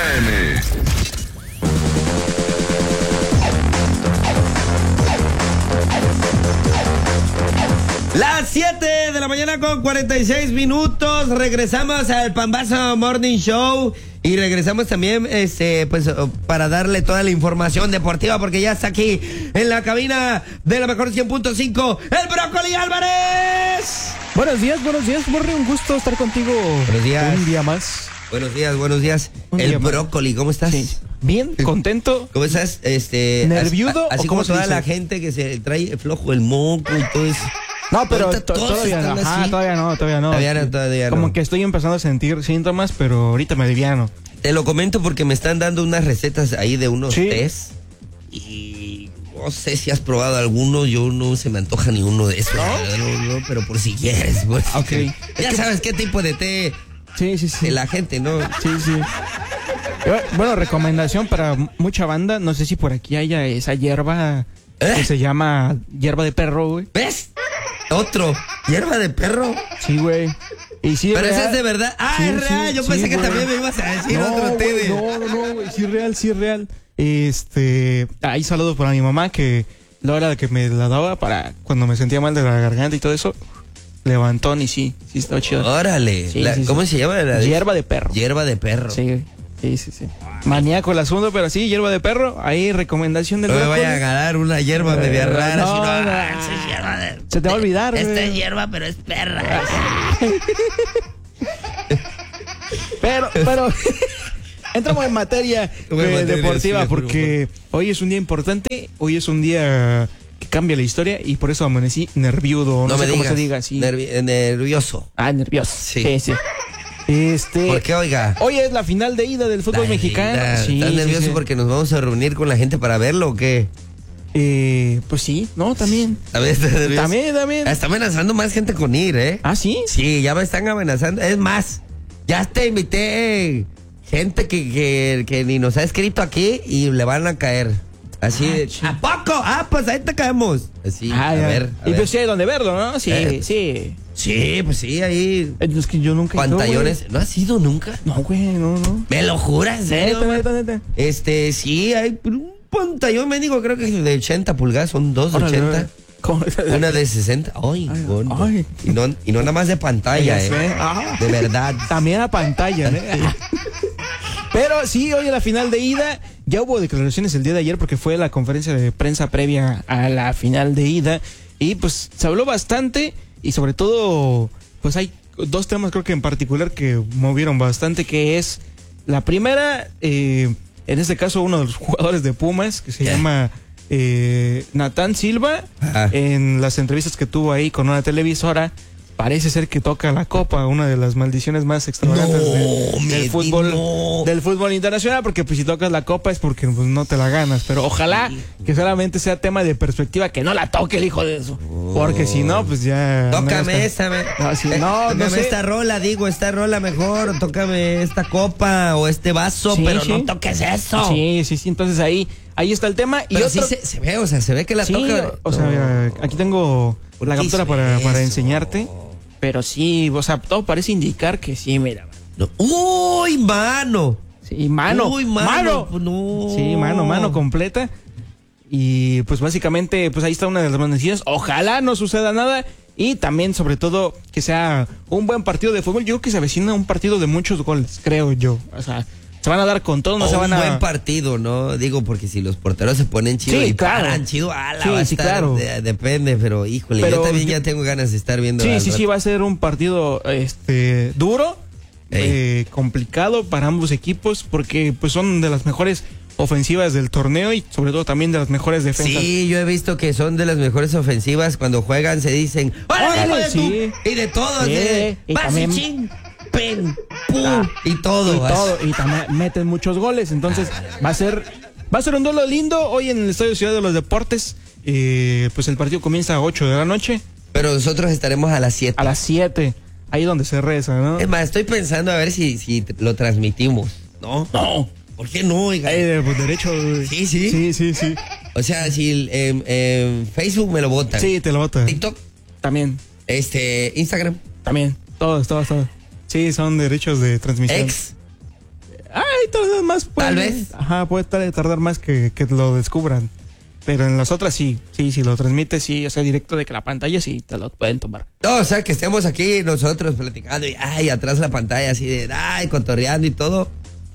FM. Las 7 de la mañana con 46 minutos. Regresamos al Pambazo Morning Show. Y regresamos también, pues, para darle toda la información deportiva, porque ya está aquí en la cabina de la mejor 100.5, el Brócoli Álvarez. Buenos días, Morri, un gusto estar contigo. Buenos días. Un día más. Buenos días. El Brócoli, ¿cómo estás? Sí. Bien, contento. ¿Cómo estás? ¿Nerviudo? Así como toda la gente que se trae flojo el moco y todo eso. No, pero todavía no. Todavía no. Todavía no. Como que estoy empezando a sentir síntomas, pero ahorita me aliviano. Te lo comento porque me están dando unas recetas ahí de unos ¿Sí? tés. Y no sé si has probado alguno. Yo no se me antoja ni uno de esos. No, pero por si quieres. Pues. Ok. Ya sabes qué tipo de té Sí. de la gente, ¿no? Sí. Bueno, recomendación para mucha banda. No sé si por aquí haya esa hierba que se llama hierba de perro, güey. ¿Ves? Otro. ¿Hierba de perro? Sí, güey. Y sí, pero real. ese es de verdad. Ah, Sí, es real. sí, Yo pensé que güey. también me ibas a decir No, otro té de... No, güey. Sí, real. Ahí saludo para mi mamá, que la hora de que me la daba para cuando me sentía mal de la garganta y todo eso, levantón y sí estaba chido. Órale. Sí, ¿Cómo se llama? Hierba de perro. Hierba de perro. Sí. Maníaco el asunto, pero sí, hierba de perro. Ahí recomendación del No me brócoli. vaya a ganar una hierba media rara. no. Esa es hierba de... Se te va a olvidar, Esta güey. es hierba, pero es perra. Pero entramos en materia deportiva, sí, porque hoy es un día importante, hoy es un día que cambia la historia y por eso amanecí nerviudo, no sé cómo se diga así. Nervioso. Nervioso. Sí. Sí. ¿Por qué, oiga? Hoy es la final de ida del fútbol mexicano. Sí, ¿Estás nervioso porque nos vamos a reunir con la gente para verlo o qué? Pues sí, no, también. ¿También estás nervioso? También. Está amenazando más gente con ir, ¿eh? ¿Ah, sí? Sí, ya me están amenazando. Es más, ya te invité gente que ni nos ha escrito aquí y le van a caer. Así de... ¿A poco? Pues ahí te caemos. Así, a ver. Y pues sí hay donde verlo, ¿no? Sí. Sí, pues sí, ahí... Es que yo nunca he ido, pantallones. güey. ¿No has ido nunca? No, güey, no. ¿Me lo juras? ¿En serio? Neta. Sí, hay un pantallón, me digo, creo que es de 80 pulgadas, son dos de 80. ¿Cómo? Una de 60. Ay, gordo. ay. Y no nada más de pantalla, Ya sé. De verdad. También a pantalla, ¿eh? Pero sí, hoy en la final de ida ya hubo declaraciones el día de ayer porque fue la conferencia de prensa previa a la final de ida y pues se habló bastante y sobre todo pues hay dos temas creo que en particular que movieron bastante, que es la primera, en este caso uno de los jugadores de Pumas que se llama Natán Silva. Ajá. En las entrevistas que tuvo ahí con una televisora parece ser que toca la copa, una de las maldiciones más extravagantes del fútbol internacional, porque pues si tocas la copa es porque pues, no te la ganas, pero ojalá que solamente sea tema de perspectiva, que no la toque el hijo de eso, porque si no, pues ya... Tócame no sé. esta rola mejor, tócame esta copa o este vaso, Sí, pero sí. no toques eso. Sí, entonces ahí está el tema. Y Pero otro... sí se ve, se ve que la Sí, toca. o sea, aquí tengo la captura para eso? enseñarte. Pero sí, o sea, todo parece indicar que sí, mira. No. ¡Uy, mano! Sí, mano. ¡Uy, mano! No. Sí, mano completa. Y pues básicamente, pues ahí está una de las decisiones. Ojalá no suceda nada. Y también, sobre todo, que sea un buen partido de fútbol. Yo creo que se avecina un partido de muchos goles, creo yo. O sea, se van a dar con todo, no se van a... Un buen partido, ¿no? Digo, porque si los porteros se ponen chido Sí, y claro. paran chido, va a Sí, estar, claro. depende, pero híjole, Pero yo también ya tengo ganas de estar viendo. Sí, va a ser un partido duro, complicado para ambos equipos, porque pues son de las mejores ofensivas del torneo y sobre todo también de las mejores defensas. Sí, yo he visto que son de las mejores ofensivas. Cuando juegan se dicen ¡órale, hijo de tú! Y de todos, y ¡vas también... y ching! ¡Pen! ¡Pum! Y todo. Y también meten muchos goles, entonces va a ser un duelo lindo hoy en el Estadio Ciudad de los Deportes. Pues el partido comienza a 8 de la noche. Pero nosotros estaremos a las 7. A las 7, ahí donde se reza, ¿no? Es más, estoy pensando a ver si lo transmitimos. No. ¿Por qué no, oiga? Pues derecho. Sí. Sí. O sea, si en Facebook me lo votan. Sí, te lo votan. TikTok. También. Instagram. También. Todos. Sí, son derechos de transmisión. X. Ay, tardar más. Tal vez. Ajá, puede tardar más que lo descubran. Pero en las otras sí, lo transmites, sí, o sea, directo de que la pantalla sí te lo pueden tomar. No, o sea, que estemos aquí nosotros platicando y atrás la pantalla así de, cotorreando y todo.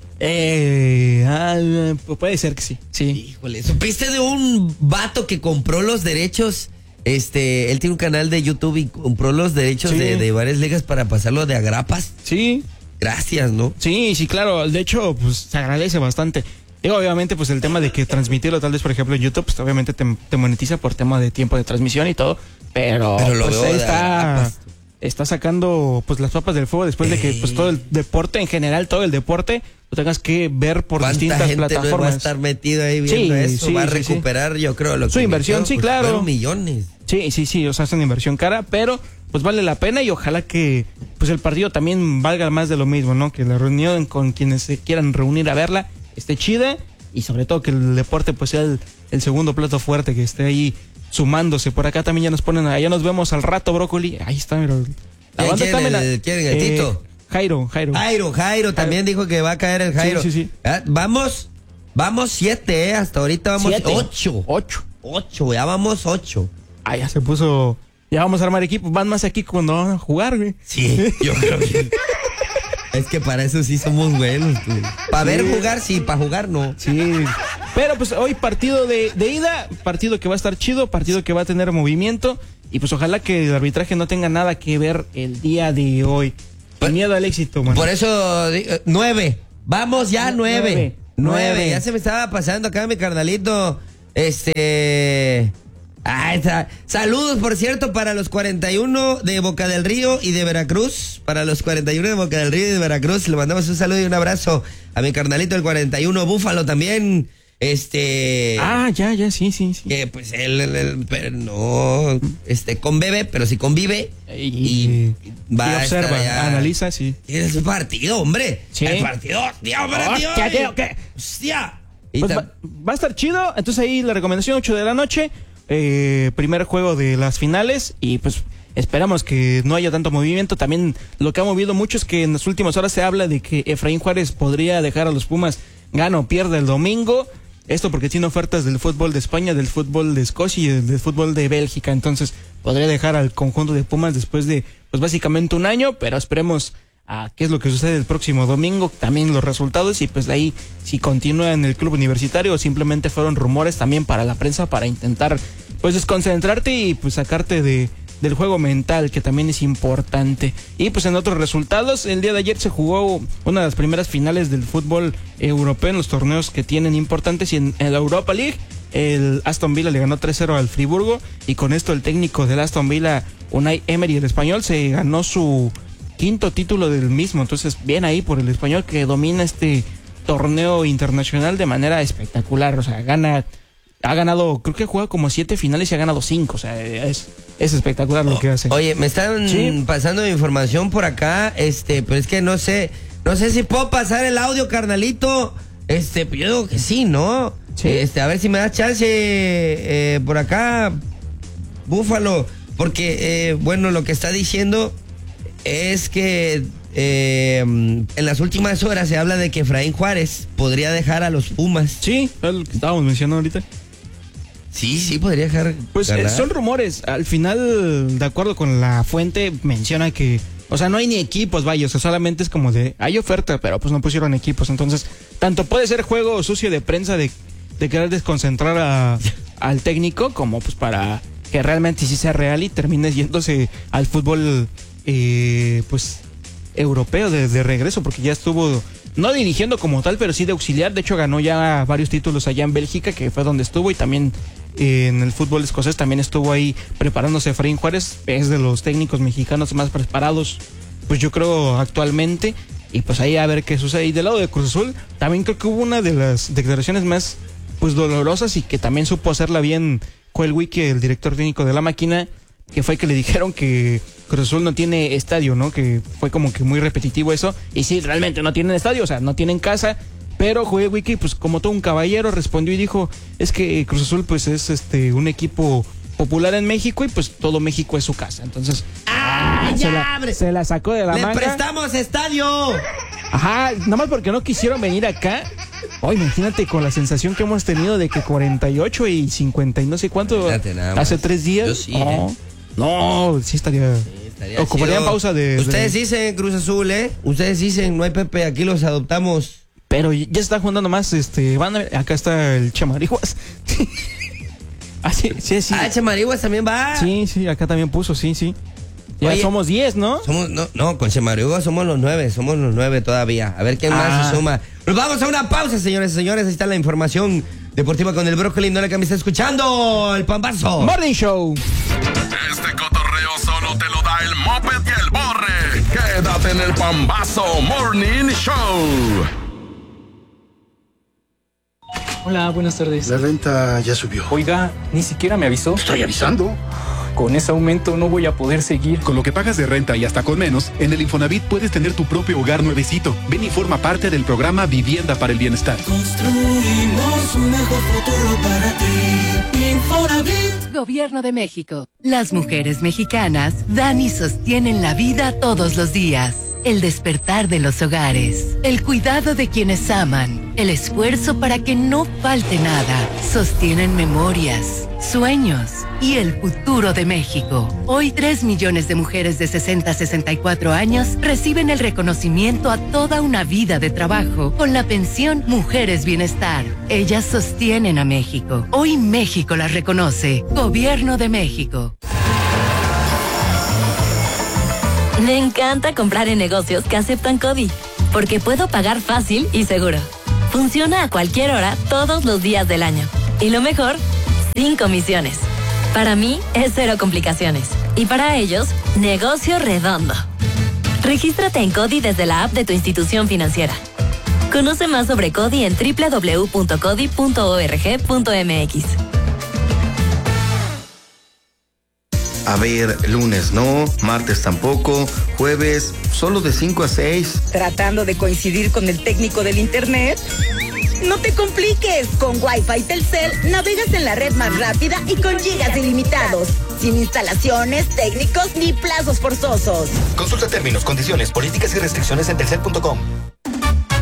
Puede ser que sí. Híjole, ¿supiste de un vato que compró los derechos? Él tiene un canal de YouTube y compró los derechos de varias ligas para pasarlo de agrapas. Sí. Gracias, ¿no? Sí, claro. De hecho, pues se agradece bastante. Y obviamente, pues el tema de que transmitirlo tal vez, por ejemplo, en YouTube, pues obviamente te monetiza por tema de tiempo de transmisión y todo. Pero lo pues veo está sacando pues las papas del fuego después de que pues todo el deporte en general, todo el deporte, lo tengas que ver por distintas plataformas. No va a estar metido ahí viendo eso, va a recuperar, yo creo, lo su que inversión, metió, claro. Millones. Sí, o sea, es una inversión cara, pero pues vale la pena y ojalá que pues el partido también valga más de lo mismo, ¿no? Que la reunión con quienes se quieran reunir a verla esté chida y sobre todo que el deporte pues sea el segundo plato fuerte, que esté ahí sumándose. Por acá también ya nos ponen, allá nos vemos al rato, Brócoli. Ahí está, mira. ¿Quién el Tito? Jairo también dijo que va a caer el Jairo. Sí. Vamos 7, hasta ahorita vamos 8, ya vamos 8. Ya se puso, ya vamos a armar equipo, van más aquí cuando van a jugar, güey. Sí, yo creo que es que para eso sí somos buenos, güey. Para ver jugar, sí, para jugar no. Sí. Pero pues hoy partido de ida, partido que va a estar chido, partido que va a tener movimiento y pues ojalá que el arbitraje no tenga nada que ver el día de hoy. Sin miedo al éxito, man. Por eso 9. Vamos ya 9. Ya se me estaba pasando acá mi carnalito. Saludos, por cierto, para los 41 de Boca del Río y de Veracruz. Para los 41 de Boca del Río y de Veracruz, le mandamos un saludo y un abrazo a mi carnalito, el 41 Búfalo también. Ya, sí. Que pues él no, convive, pero sí convive. Y va observa, a analiza, sí. Es un partido, hombre. Sí. El partido, tío. ¿Qué? Hostia. Pues va a estar chido. Entonces ahí la recomendación, 8 de la noche. Primer juego de las finales. Y pues esperamos que no haya tanto movimiento. También lo que ha movido mucho es que en las últimas horas se habla de que Efraín Juárez podría dejar a los Pumas, gana o pierde el domingo. Esto porque tiene ofertas del fútbol de España, del fútbol de Escocia y del fútbol de Bélgica. Entonces podría dejar al conjunto de Pumas después de pues básicamente un año. Pero esperemos a qué es lo que sucede el próximo domingo, también los resultados y pues de ahí si continúa en el club universitario o simplemente fueron rumores también para la prensa para intentar pues desconcentrarte y pues sacarte del juego mental, que también es importante. Y pues en otros resultados, el día de ayer se jugó una de las primeras finales del fútbol europeo en los torneos que tienen importantes, y en la Europa League el Aston Villa le ganó 3-0 al Friburgo y con esto el técnico del Aston Villa, Unai Emery, el español, se ganó su 5º título del mismo. Entonces bien ahí por el español, que domina este torneo internacional de manera espectacular. O sea, ha ganado, creo que juega como 7 finales y ha ganado 5. O sea, es espectacular lo que hace. Oye, me están pasando información por acá, pero es que no sé si puedo pasar el audio, carnalito. Yo digo que sí, ¿no? Sí. A ver si me das chance por acá, Búfalo, porque bueno, lo que está diciendo es que en las últimas horas se habla de que Efraín Juárez podría dejar a los Pumas. Sí, es lo que estábamos mencionando ahorita. Sí, podría dejar. Pues son rumores. Al final, de acuerdo con la fuente, menciona que, o sea, no hay ni equipos, vaya, o sea, solamente es como de, hay oferta, pero pues no pusieron equipos. Entonces, tanto puede ser juego sucio de prensa de querer desconcentrar al técnico, como pues para que realmente sí sea real y termine yéndose al fútbol, pues, europeo de regreso, porque ya estuvo, no dirigiendo como tal, pero sí de auxiliar. De hecho, ganó ya varios títulos allá en Bélgica, que fue donde estuvo, y también en el fútbol escocés también estuvo ahí preparándose. Efraín Juárez es de los técnicos mexicanos más preparados, pues yo creo, actualmente. Y pues ahí a ver qué sucede. Y del lado de Cruz Azul, también creo que hubo una de las declaraciones más pues dolorosas y que también supo hacerla bien Joel Wiki, el director técnico de la máquina, que fue que le dijeron que Cruz Azul no tiene estadio, ¿no? Que fue como que muy repetitivo eso. Y sí, realmente no tienen estadio, o sea, no tienen casa. Pero Joel Wiki, pues como todo un caballero, respondió y dijo, es que Cruz Azul pues es un equipo popular en México y pues todo México es su casa. Entonces, ya, se la sacó de la manga. ¡Le prestamos estadio! Ajá, nada más porque no quisieron venir acá. Oh, imagínate con la sensación que hemos tenido de que 48 y 50 y no sé cuánto hace 3 días. Yo sí, No, sí estaría ocuparían pausa de... Ustedes dicen Cruz Azul, ustedes dicen no hay Pepe, aquí los adoptamos. Pero ya se está jugando más, acá está el Chamariguas. Sí. Chamariguas también va. Sí, acá también puso, sí. Ya somos 10, ¿no? No, con Chamariguas somos los 9 todavía. A ver quién más se suma. Nos vamos a una pausa, señores y señores. Ahí está la información deportiva con el brócoli. No le cambies, está escuchando el Pambazo Morning Show. Este cotorreo solo te lo da el Moped y el Borre. Quédate en el Pambazo Morning Show. Hola, buenas tardes. La renta ya subió. Oiga, ni siquiera me avisó. Estoy avisando. Con ese aumento no voy a poder seguir. Con lo que pagas de renta y hasta con menos, en el Infonavit puedes tener tu propio hogar nuevecito. Ven y forma parte del programa Vivienda para el Bienestar. Construimos un mejor futuro para ti. Infonavit. Gobierno de México. Las mujeres mexicanas dan y sostienen la vida todos los días. El despertar de los hogares, el cuidado de quienes aman, el esfuerzo para que no falte nada, sostienen memorias, sueños y el futuro de México. Hoy 3 millones de mujeres de 60 a 64 años reciben el reconocimiento a toda una vida de trabajo con la pensión Mujeres Bienestar. Ellas sostienen a México. Hoy México las reconoce. Gobierno de México. Me encanta comprar en negocios que aceptan CODI, porque puedo pagar fácil y seguro. Funciona a cualquier hora, todos los días del año. Y lo mejor, sin comisiones. Para mí, es 0 complicaciones. Y para ellos, negocio redondo. Regístrate en CODI desde la app de tu institución financiera. Conoce más sobre CODI en www.codi.org.mx. A ver, lunes no, martes tampoco, jueves solo de 5 a 6. ¿Tratando de coincidir con el técnico del internet? No te compliques, con Wi-Fi Telcel navegas en la red más rápida y con gigas ilimitados, sin instalaciones, técnicos ni plazos forzosos. Consulta términos, condiciones, políticas y restricciones en telcel.com.